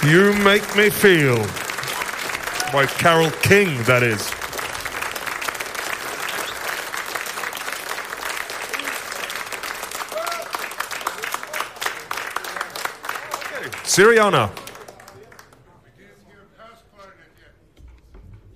You Make Me Feel. By Carole King, that is. Siriana.